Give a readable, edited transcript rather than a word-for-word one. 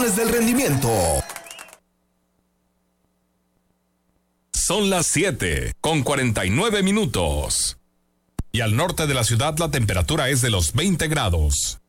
Líderes del rendimiento. Son las 7:49. Y al norte de la ciudad la temperatura es de los 20 grados.